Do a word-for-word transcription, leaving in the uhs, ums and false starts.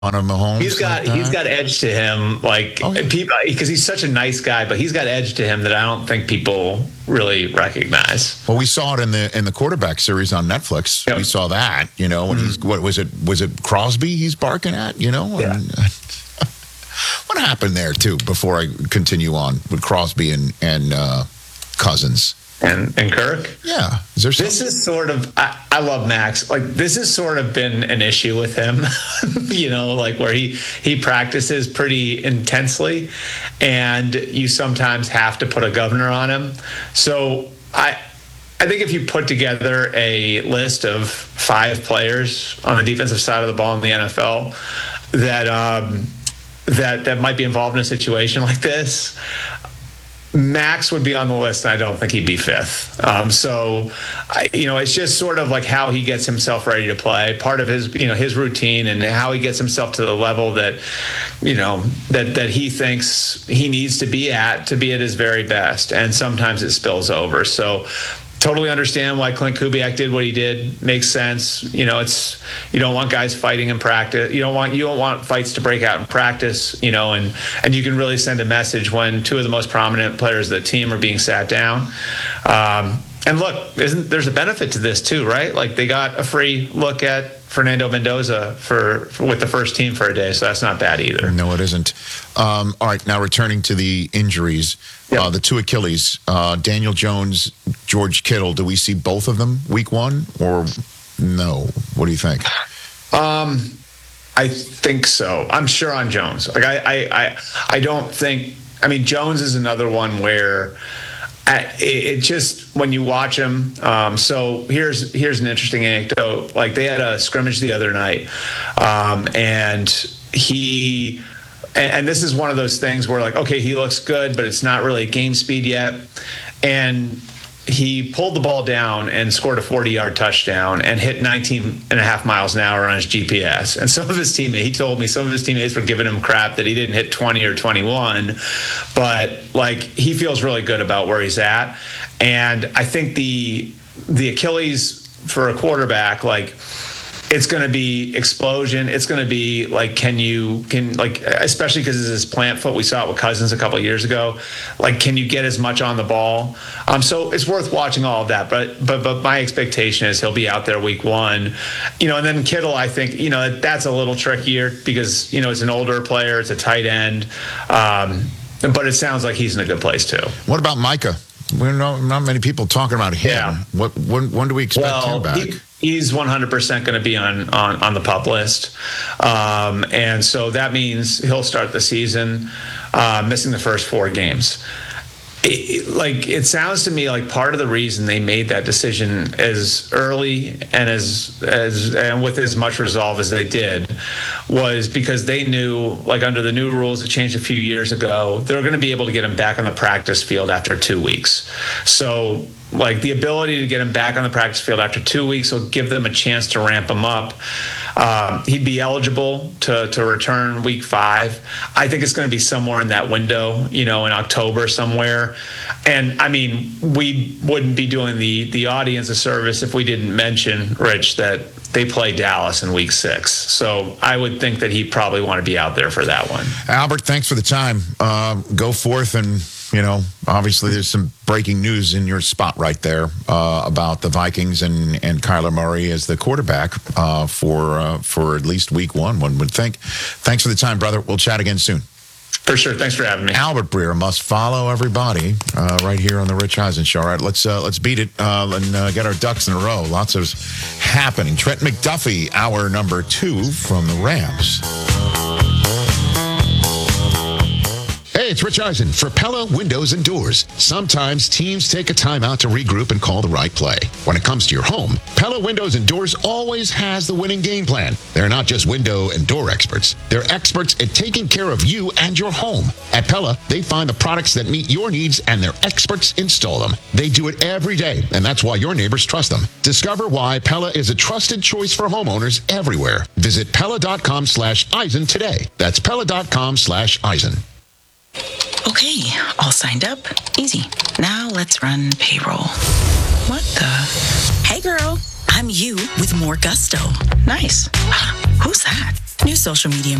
on a Mahomes. He's got like he's got edge to him, like oh, yeah. people, because he's such a nice guy, but he's got edge to him that I don't think people really recognize. Well, we saw it in the in the quarterback series on Netflix. Yep. We saw that, you know, when mm-hmm. he's what was it was it Crosby he's barking at, you know? Yeah. And, what happened there too? Before I continue on with Crosby and and uh, Cousins. And and Kirk? Yeah. Is there this is sort of, I, I love Max. Like, this has sort of been an issue with him, you know, like where he, he practices pretty intensely and you sometimes have to put a governor on him. So I I think if you put together a list of five players on the defensive side of the ball in the N F L that um, that that might be involved in a situation like this, Max would be on the list, and I don't think he'd be fifth. Um, so, I, you know, it's just sort of like how he gets himself ready to play, part of his, you know, his routine and how he gets himself to the level that, you know, that, that he thinks he needs to be at to be at his very best. And sometimes it spills over. So, totally understand why Clint Kubiak did what he did. Makes sense. You know, it's, you don't want guys fighting in practice. You don't want you don't want fights to break out in practice. You know, and and you can really send a message when two of the most prominent players of the team are being sat down. Um, and look, isn't there's a benefit to this too, right? Like they got a free look at Fernando Mendoza for, for with the first team for a day, so that's not bad either. No, it isn't. Um, all right, now returning to the injuries, yep. uh, the two Achilles, uh, Daniel Jones, George Kittle. Do we see both of them week one or no? What do you think? Um, I think so. I'm sure on Jones. Like I, I, I, I don't think. I mean, Jones is another one where. It just when you watch him. Um, so here's here's an interesting anecdote. Like they had a scrimmage the other night, um, and he and, and this is one of those things where like okay he looks good, but it's not really game speed yet, and he pulled the ball down and scored a forty-yard touchdown and hit nineteen and a half miles an hour on his G P S. And some of his teammates, he told me some of his teammates were giving him crap that he didn't hit twenty or twenty-one. But, like, he feels really good about where he's at. And I think the the Achilles for a quarterback, like, it's going to be explosion. It's going to be like, can you, can like, especially because it's his plant foot. We saw it with Cousins a couple of years ago. Like, can you get as much on the ball? Um, so it's worth watching all of that. But, but, but my expectation is he'll be out there week one, you know, and then Kittle, I think, you know, that's a little trickier because, you know, it's an older player. It's a tight end. Um, but it sounds like he's in a good place too. What about Micah? We're not, not many people talking about him. Yeah. What, when, when do we expect well, him back? He, He's one hundred percent going to be on, on, on the PUP list. Um, and so that means he'll start the season uh, missing the first four games. It, like, it sounds to me like part of the reason they made that decision as early and as as and with as much resolve as they did was because they knew, like under the new rules that changed a few years ago, they were going to be able to get him back on the practice field after two weeks. So, like, the ability to get him back on the practice field after two weeks will give them a chance to ramp him up. Um, he'd be eligible to, to return week five. I think it's going to be somewhere in that window, you know, in October somewhere. And I mean, we wouldn't be doing the, the audience a service if we didn't mention, Rich, that they play Dallas in week six. So I would think that he'd probably want to be out there for that one. Albert, thanks for the time. Uh, go forth and, you know, obviously there's some breaking news in your spot right there uh, about the Vikings and, and Kyler Murray as the quarterback uh, for uh, for at least week one, one would think. Thanks for the time, brother. We'll chat again soon. For sure. Thanks for having me. Albert Breer must follow everybody uh, right here on the Rich Eisen Show. All right, let's uh, let's beat it uh, and uh, get our ducks in a row. Lots of happening. Trent McDuffie, hour number two from the Rams. Hey, it's Rich Eisen for Pella Windows and Doors. Sometimes teams take a time out to regroup and call the right play. When it comes to your home, Pella Windows and Doors always has the winning game plan. They're not just window and door experts. They're experts at taking care of you and your home. At Pella, they find the products that meet your needs and their experts install them. They do it every day, and that's why your neighbors trust them. Discover why Pella is a trusted choice for homeowners everywhere. Visit Pella.com slash Eisen today. That's Pella.com slash Eisen. Okay, all signed up. Easy. Now let's run payroll. What the? Hey, girl. I'm I'm you with more gusto. Nice. Who's that? New social media